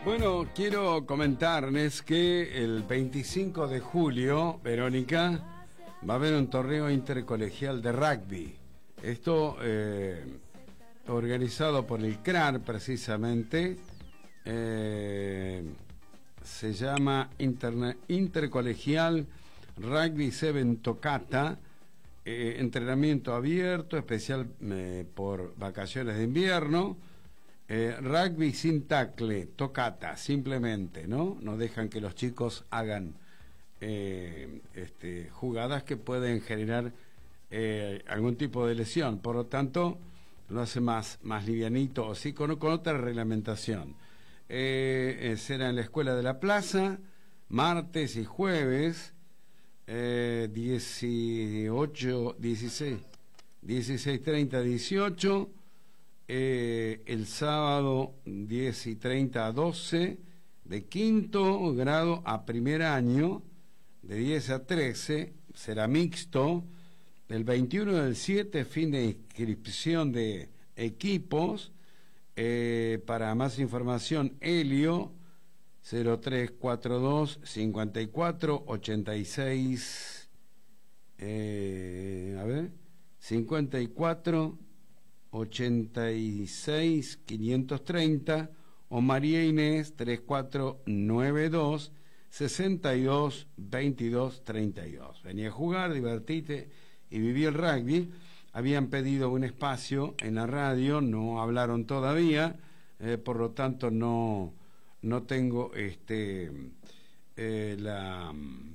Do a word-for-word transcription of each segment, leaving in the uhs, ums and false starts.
Bueno, quiero comentarles que el veinticinco de julio, Verónica, va a haber un torneo intercolegial de rugby. Esto eh, organizado por el C R A R precisamente, eh, se llama Interna- Intercolegial Rugby Seven Tocata, eh, entrenamiento abierto, especial eh, por vacaciones de invierno. Eh, rugby sin tackle, tocata, simplemente, ¿no? No dejan que los chicos hagan eh, este, jugadas que pueden generar eh, algún tipo de lesión. Por lo tanto, lo hace más, más livianito, o sí, con, con otra reglamentación. Eh, eh, será en la Escuela de la Plaza, martes y jueves, eh, dieciocho, dieciséis, dieciséis treinta, dieciocho. Eh, el sábado diez y treinta a doce, de quinto grado a primer año, de diez a trece, será mixto. El veintiuno del siete, fin de inscripción de equipos. Eh, para más información, Helio cero tres cuatro dos, cincuenta y cuatro, ochenta y seis, eh, a ver, cincuenta y cuatro ochenta y seis quinientos treinta, o María Inés tres cuatro nueve dos, sesenta y dos veintidós treinta y dos. Venía a jugar, divertite y viví el rugby. Habían pedido un espacio en la radio, no hablaron todavía, eh, por lo tanto no no tengo este eh, la,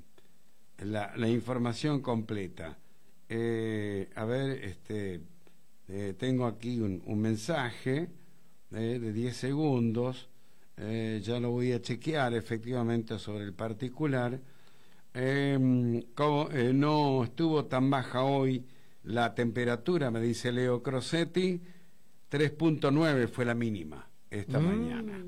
la la información completa. Eh, a ver, este Eh, tengo aquí un, un mensaje eh, de diez segundos, eh, ya lo voy a chequear efectivamente sobre el particular. Eh, como, eh, no estuvo tan baja hoy la temperatura, me dice Leo Crosetti, tres punto nueve fue la mínima esta mm. mañana.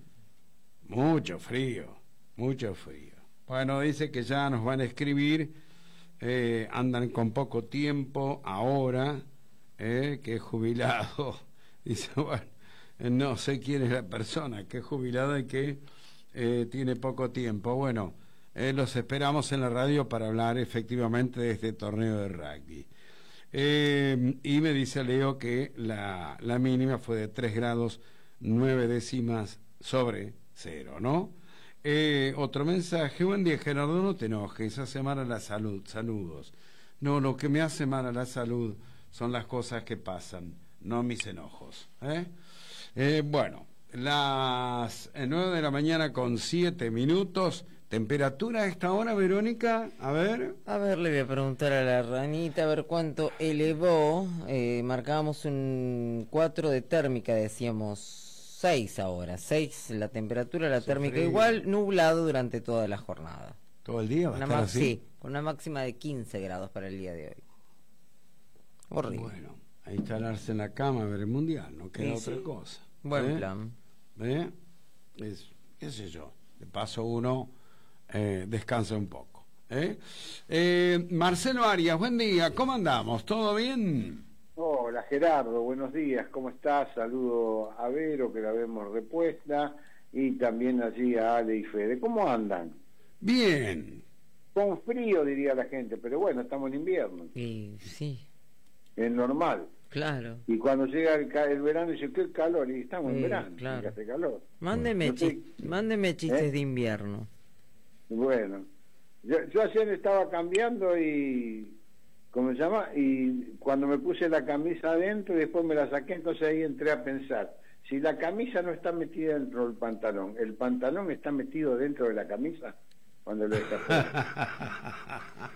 Mucho frío, mucho frío. Bueno, dice que ya nos van a escribir, eh, andan con poco tiempo ahora. Eh, que es jubilado, dice, bueno, eh, no sé quién es la persona que es jubilada y que eh, tiene poco tiempo. Bueno, eh, los esperamos en la radio para hablar efectivamente de este torneo de rugby. Eh, y me dice Leo que la, la mínima fue de tres grados nueve décimas sobre cero, ¿no? Eh, otro mensaje: buen día, Gerardo, no te enojes, hace mal a la salud, saludos. No, lo que me hace mal a la salud son las cosas que pasan, no mis enojos. ¿eh? Eh, bueno, las nueve de la mañana con siete minutos. ¿Temperatura a esta hora, Verónica? A ver. A ver, le voy a preguntar a la ranita a ver cuánto elevó. Eh, marcábamos un cuatro de térmica, decíamos seis ahora. seis la temperatura, la térmica frío. Igual, nublado durante toda la jornada. ¿Todo el día va a estar así? Sí, con una máxima de quince grados para el día de hoy. Horrible. Bueno, a instalarse en la cama a ver el mundial, no queda sí, otra sí. cosa. Buen ¿Eh? plan. ¿Eh? Es, qué sé yo, de paso uno eh, descansa un poco. ¿eh? Eh, Marcelo Arias, buen día, ¿cómo andamos? ¿Todo bien? Hola Gerardo, buenos días, ¿cómo estás? Saludo a Vero, que la vemos repuesta, y también allí a Ale y Fede. ¿Cómo andan? Bien. Con frío, diría la gente, pero bueno, estamos en invierno. Sí, sí. Es normal. Claro. Y cuando llega el, el verano dice, qué calor, y estamos sí, en verano, claro. y hace calor. Mándeme, no sé, chi mándeme chistes ¿eh? de invierno. Bueno, yo, yo ayer estaba cambiando y, ¿cómo se llama? Y cuando me puse la camisa adentro y después me la saqué, entonces ahí entré a pensar, si la camisa no está metida dentro del pantalón, ¿el pantalón está metido dentro de la camisa? Cuando lo dejas fuera.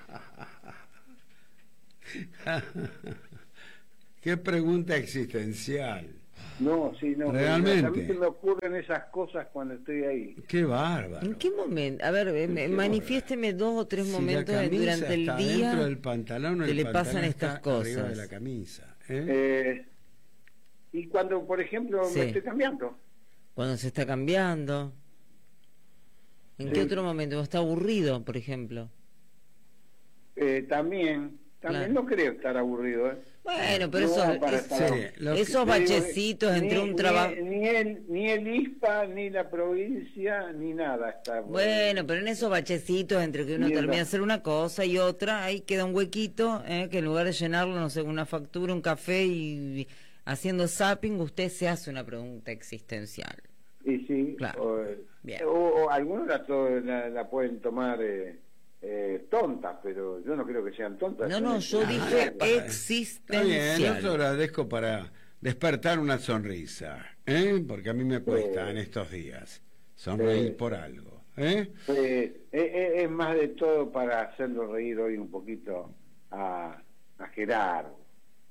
Qué pregunta existencial. No, sí, no. Realmente. A mí se me ocurren esas cosas cuando estoy ahí. Qué bárbaro. ¿En qué momento? A ver, eh, manifiésteme dos o tres si momentos durante el día dentro del pantalón, que el le pantalón pasan estas cosas. Arriba de la camisa. ¿eh? Eh, y cuando, por ejemplo, sí. me estoy cambiando. Cuando se está cambiando. ¿En sí. qué otro momento? ¿Está aburrido, por ejemplo? Eh, también. También claro. No creo estar aburrido, ¿eh? Bueno, pero No eso, para es- estar- Sí, lo que- esos Te digo, bachecitos entre ni- un trabajo... Ni, ni el, ni el I S P A, ni la provincia, ni nada está. Bueno, pero en esos bachecitos entre que uno Mierda. termina de hacer una cosa y otra, ahí queda un huequito, ¿eh? Que en lugar de llenarlo, no sé, una factura, un café y haciendo zapping, usted se hace una pregunta existencial. Y sí, Claro. o, Bien. o, o algunos la, to- la, la pueden tomar eh, eh, tontas, pero yo no creo que sean tontas. No, son no, yo existenciales. dije Está bien, yo te existencial. agradezco para despertar una sonrisa, ¿eh? Porque a mí me cuesta Sí. en estos días sonreír Sí. por algo, ¿eh? Eh, eh, eh, es más de todo para hacerlo reír hoy un poquito a, a Gerardo,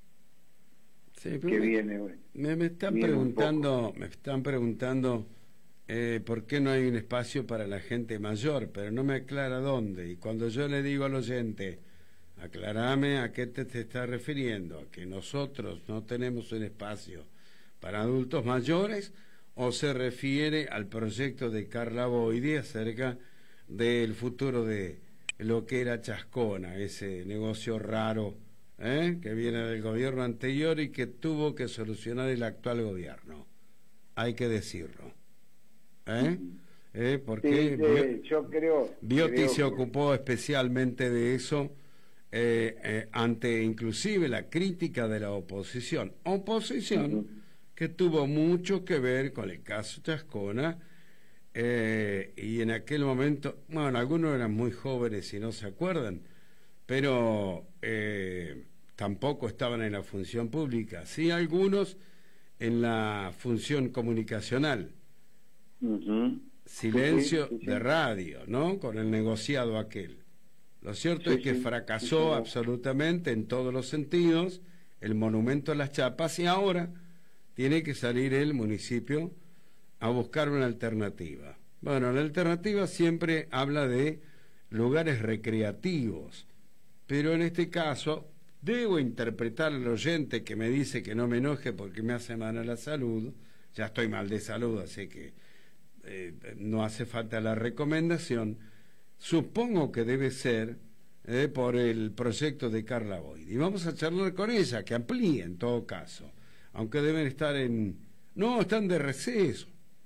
Sí, pero que me, viene hoy. me- me están viene un preguntando, me están preguntando eh, por qué no hay un espacio para la gente mayor, pero no me aclara dónde. Y cuando yo le digo al oyente, aclarame a qué te, te estás refiriendo, a que nosotros no tenemos un espacio para adultos mayores, o se refiere al proyecto de Carla Boidi acerca del futuro de lo que era Chascona, ese negocio raro, ¿eh? Que viene del gobierno anterior y que tuvo que solucionar el actual gobierno. Hay que decirlo. ¿Eh? ¿Eh? Sí, Porque eh, yo creo. Bioti creo se que- ocupó especialmente de eso, eh, eh, ante inclusive la crítica de la oposición. Oposición Ujú. que tuvo mucho que ver con el caso Chascona, eh, y en aquel momento, bueno, algunos eran muy jóvenes y no se acuerdan, pero eh, tampoco estaban en la función pública, sí algunos en la función comunicacional. Ujú. Silencio Sí, sí, sí, sí. de radio, ¿no? Con el negociado aquel. Lo cierto Sí, es que sí, fracasó sí, sí. absolutamente en todos los sentidos el monumento a las chapas y ahora tiene que salir el municipio a buscar una alternativa. Bueno, la alternativa siempre habla de lugares recreativos, pero en este caso debo interpretar al oyente que me dice que no me enoje porque me hace mal a la salud. Ya estoy mal de salud, así que eh, no hace falta la recomendación. Supongo que debe ser eh, por el proyecto de Carla Boyd. Y vamos a charlar con ella, que amplíe en todo caso. Aunque deben estar en... No, están de receso.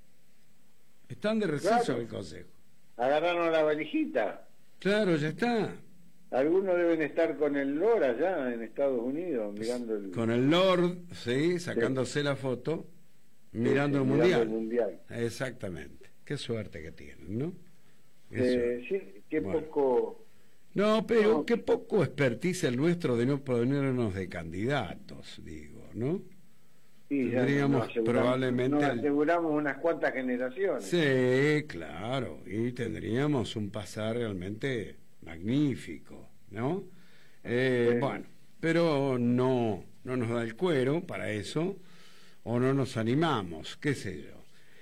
Están de receso Claro. el Consejo. Agarraron la valijita. Claro, ya está. Algunos deben estar con el Lora allá en Estados Unidos, mirando el, Con el Lord, sí, sacándose la foto, mirando sí, el mirando mundial. el mundial. Exactamente. Qué suerte que tienen, ¿no? Qué Eh, suerte. sí, qué Bueno. poco. No, pero No. qué poco experticia el nuestro de no ponernos de candidatos, digo, ¿no? Sí, ya Tendríamos nos aseguramos- probablemente nos el- aseguramos unas cuantas generaciones. Sí, claro, y tendríamos un pasar realmente magnífico, ¿no? Eh, Bueno. bueno, pero no, no nos da el cuero para eso, o no nos animamos, qué sé yo.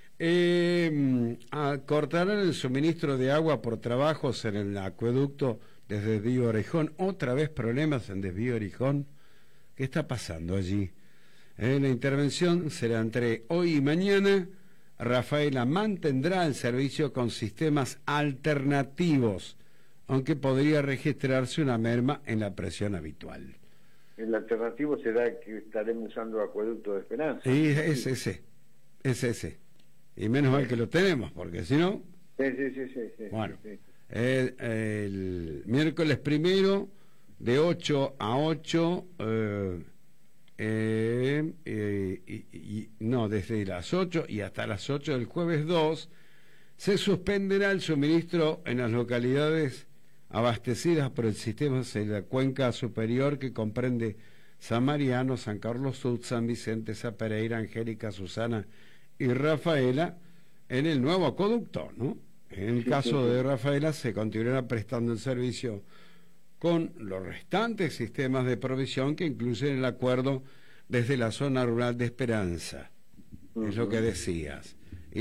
Eh, a- cortarán el suministro de agua por trabajos en el acueducto desde Desvío Orejón. Otra vez problemas en Desvío Orejón. ¿Qué está pasando allí? Eh, la intervención será entre hoy y mañana. Rafaela mantendrá el servicio con sistemas alternativos, aunque podría registrarse una merma en la presión habitual. El alternativo será que estaremos usando Acueducto de Esperanza. Y es ese, es ese. Y menos mal que lo tenemos, porque si no... Sí, sí, sí, sí, sí, Bueno, sí. el, el miércoles primero, de ocho a ocho, eh, eh, eh, y, y- no, desde las ocho y hasta las ocho del jueves dos, se suspenderá el suministro en las localidades abastecidas por el sistema de la cuenca superior que comprende San Mariano, San Carlos Sud, San Vicente, Sa Pereira, Angélica, Susana y Rafaela en el nuevo acueducto, ¿no? En el Sí, caso sí, sí. de Rafaela se continuará prestando el servicio con los restantes sistemas de provisión que incluyen el acuerdo desde la zona rural de Esperanza. Es lo que decías.